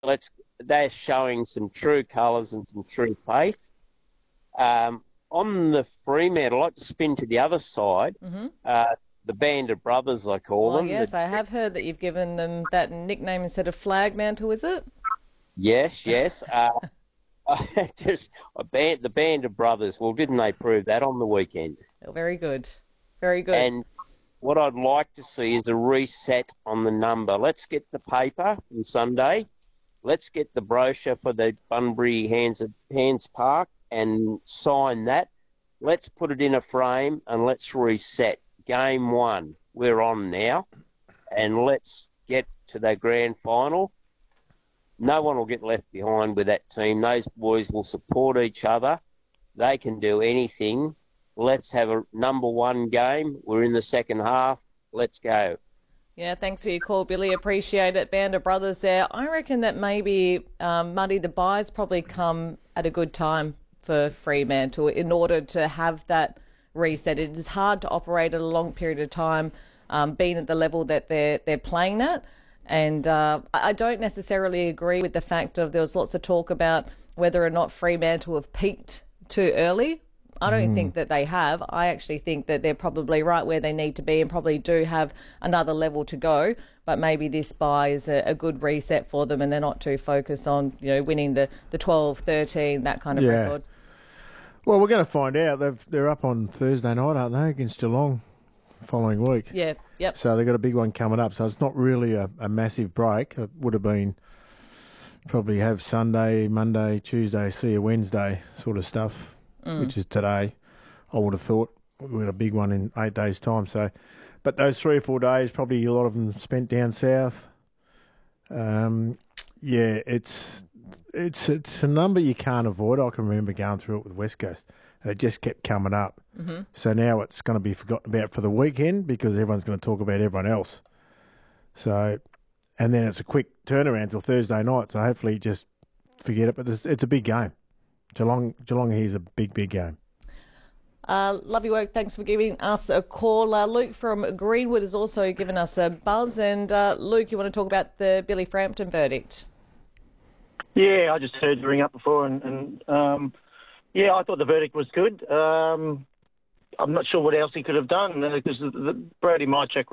they're showing some true colours and some true faith. On the Fremantle, I'd like to spin to the other side. The Band of Brothers, I call Well, them. yes, I have heard that you've given them that nickname instead of Flag Mantle, is it? Yes, yes. The Band of Brothers. Well, didn't they prove that on the weekend? Oh, very good. Very good. And what I'd like to see is a reset on the number. Let's get the paper on Sunday. Let's get the brochure for the Bunbury Hands Park and sign that. Let's put it in a frame and let's reset. Game 1, we're on now, and let's get to the grand final. No one will get left behind with that team. Those boys will support each other. They can do anything. Let's have a number 1 game. We're in the second half. Let's go. Yeah, thanks for your call, Billy. Appreciate it. Band of Brothers there. I reckon that maybe, Muddy, the buys probably come at a good time for Fremantle in order to have that reset. It is hard to operate at a long period of time, being at the level that they're playing at. And I don't necessarily agree with the fact of there was lots of talk about whether or not Fremantle have peaked too early. I don't think that they have. I actually think that they're probably right where they need to be and probably do have another level to go. But maybe this bye is a good reset for them and they're not too focused on, winning the 12, 13, that kind of record. Well, we're going to find out. They're up on Thursday night, aren't they, against Geelong following week. Yeah, yep. So they've got a big one coming up. So it's not really a massive break. It would have been probably have Sunday, Monday, Tuesday, see you Wednesday sort of stuff, which is today. I would have thought we had a big one in 8 days' time. So, but those 3 or 4 days, probably a lot of them spent down south. It's a number you can't avoid. I can remember going through it with West Coast, and it just kept coming up. So now it's going to be forgotten about for the weekend because everyone's going to talk about everyone else. So, and then it's a quick turnaround till Thursday night. So hopefully just forget it. But it's a big game. Geelong here's a big game. Love your work. Thanks for giving us a call. Luke from Greenwood has also given us a buzz. And Luke, you want to talk about the Billy Frampton verdict? Yeah, I just heard you ring up before, and I thought the verdict was good. I'm not sure what else he could have done because Brody Mychek